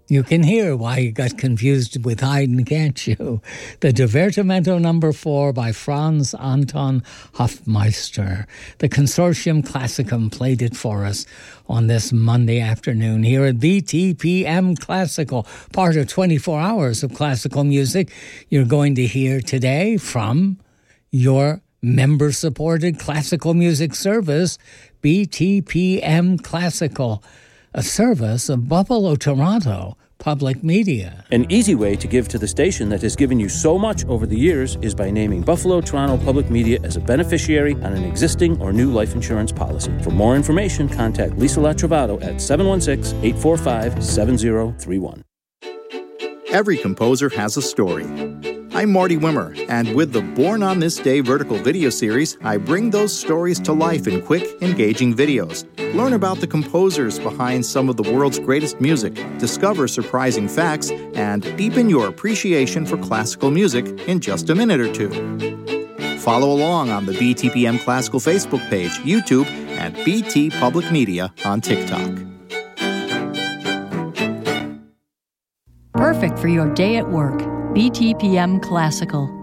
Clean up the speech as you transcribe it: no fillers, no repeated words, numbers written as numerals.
You can hear why you got confused with Haydn, can't you? The Divertimento No. 4 by Franz Anton Hofmeister. The Consortium Classicum played it for us on this Monday afternoon here at BTPM Classical, part of 24 hours of classical music you're going to hear today from your member-supported classical music service, BTPM Classical, a service of Buffalo, Toronto Public Media. An easy way to give to the station that has given you so much over the years is by naming Buffalo Toronto Public Media as a beneficiary on an existing or new life insurance policy. For more information, contact Lisa Latrovato at 716-845-7031. Every composer has a story. I'm Marty Wimmer, and with the Born on This Day vertical video series, I bring those stories to life in quick, engaging videos. Learn about the composers behind some of the world's greatest music, discover surprising facts, and deepen your appreciation for classical music in just a minute or two. Follow along on the BTPM Classical Facebook page, YouTube, and BT Public Media on TikTok. Perfect for your day at work. BTPM Classical.